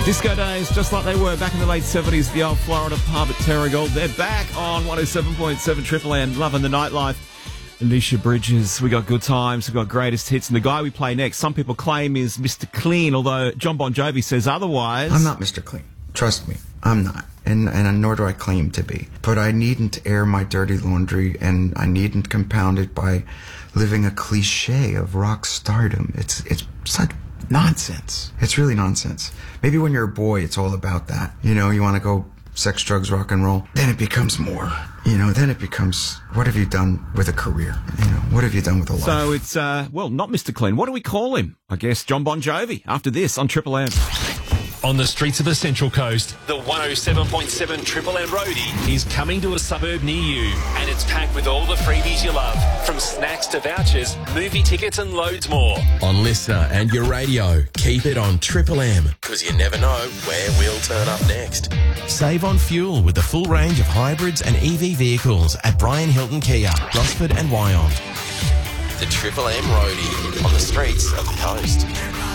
Disco days, just like they were back in the late 70s, the old Florida pub at Terrigal. They're back on 107.7 Triple M, loving the nightlife. Alicia Bridges, we got good times, we got greatest hits, and the guy we play next, some people claim is Mr. Clean, although John Bon Jovi says otherwise. I'm not Mr. Clean. Trust me, I'm not. And nor do I claim to be. But I needn't air my dirty laundry, and I needn't compound it by living a cliche of rock stardom. It's such nonsense. It's really nonsense. Maybe when you're a boy, it's all about that. You know, you want to go sex, drugs, rock and roll. Then it becomes more. You know, then it becomes, what have you done with a career? You know, what have you done with a life? So it's, well, not Mr. Clean. What do we call him? I guess John Bon Jovi, after this on Triple M. On the streets of the Central Coast, the 107.7 Triple M Roadie is coming to a suburb near you, and it's packed with all the freebies you love, from snacks to vouchers, movie tickets and loads more. On Listener and your radio, keep it on Triple M, because you never know where we'll turn up next. Save on fuel with the full range of hybrids and EV vehicles at Brian Hilton Kia, Gosford and Wyong. The Triple M Roadie on the streets of the coast.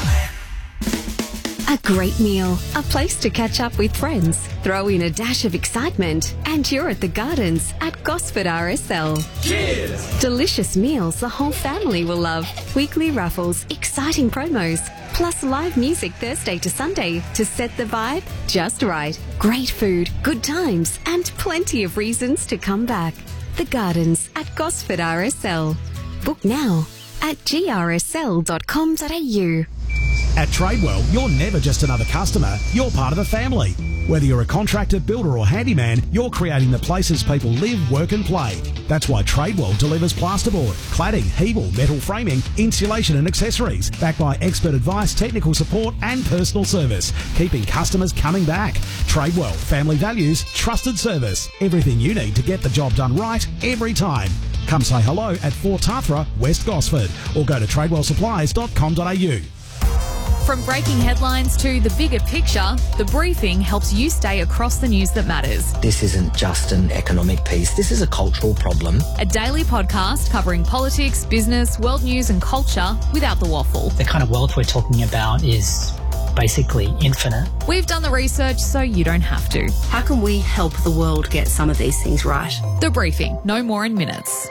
A great meal, a place to catch up with friends, throw in a dash of excitement, and you're at the Gardens at Gosford RSL. Cheers! Delicious meals the whole family will love, weekly raffles, exciting promos, plus live music Thursday to Sunday to set the vibe just right. Great food, good times, and plenty of reasons to come back. The Gardens at Gosford RSL. Book now at grsl.com.au. At Tradewell, you're never just another customer, you're part of the family. Whether you're a contractor, builder or handyman, you're creating the places people live, work and play. That's why Tradewell delivers plasterboard, cladding, Hebel, metal framing, insulation and accessories, backed by expert advice, technical support and personal service, keeping customers coming back. Tradewell, family values, trusted service. Everything you need to get the job done right every time. Come say hello at Fort Tathra, West Gosford, or go to tradewellsupplies.com.au. From breaking headlines to the bigger picture, The Briefing helps you stay across the news that matters. This isn't just an economic piece, this is a cultural problem. A daily podcast covering politics, business, world news and culture without the waffle. The kind of wealth we're talking about is basically infinite. We've done the research so you don't have to. How can we help the world get some of these things right? The Briefing, no more in minutes.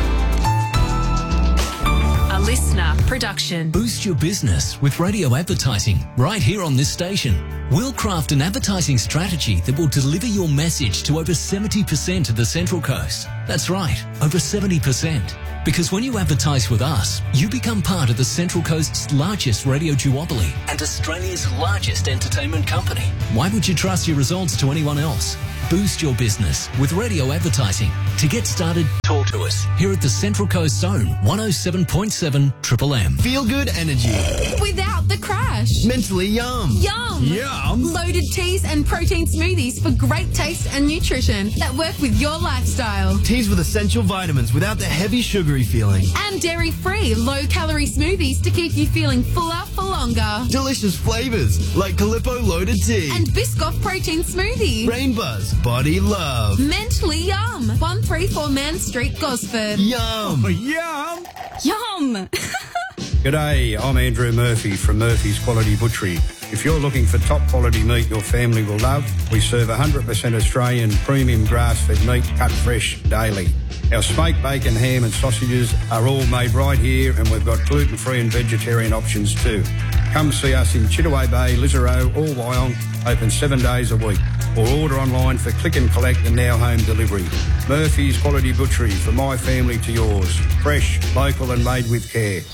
Listener production. Boost your business with radio advertising right here on this station. We'll craft an advertising strategy that will deliver your message to over 70% of the Central Coast. That's right, over 70%. Because when you advertise with us, you become part of the Central Coast's largest radio duopoly and Australia's largest entertainment company. Why would you trust your results to anyone else? Boost your business with radio advertising. To get started, talk to us here at the Central Coast Zone, 107.7 Triple M. Feel good energy. Without the crash. Mentally yum. Yum. Yum. Loaded teas and protein smoothies for great taste and nutrition that work with your lifestyle. Teas with essential vitamins without the heavy sugary feeling. And dairy-free, low-calorie smoothies to keep you feeling fuller for longer. Delicious flavours like Calippo Loaded Tea. And Biscoff Protein Smoothie. Rain Buzz Body Love. Mentally Yum. 134 Man Street, Gosford. Yum. Yum. Yum. G'day, I'm Andrew Murphy from Murphy's Quality Butchery. If you're looking for top quality meat your family will love, we serve 100% Australian premium grass-fed meat cut fresh daily. Our smoked bacon, ham and sausages are all made right here, and we've got gluten-free and vegetarian options too. Come see us in Chittaway Bay, Lisarow or Wyong, open 7 days a week. Or order online for click and collect and now home delivery. Murphy's Quality Butchery, for my family to yours. Fresh, local and made with care.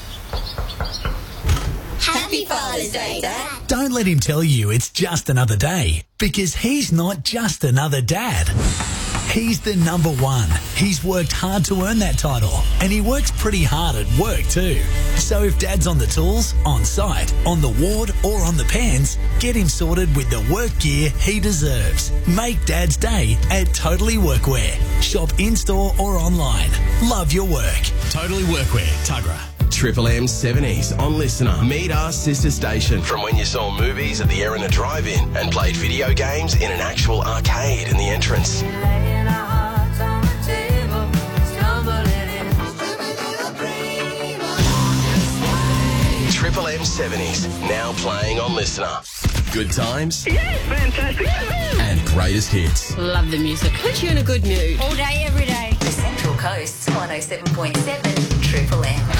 Happy Father's Day, Dad. Don't let him tell you it's just another day, because he's not just another dad. He's the number one. He's worked hard to earn that title, and he works pretty hard at work too. So if Dad's on the tools, on site, on the ward or on the pens, get him sorted with the work gear he deserves. Make Dad's day at Totally Workwear. Shop in-store or online. Love your work. Totally Workwear, Tuggerah. Triple M 70s on Listener. Meet our sister station. From when you saw movies at the Erina Drive-In and played video games in an actual arcade in the entrance. Triple M 70s, now playing on Listener. Good times Yes, fantastic. and greatest hits. Love the music. Puts you in a good mood. All day, every day. The Central Coast 107.7 Triple M.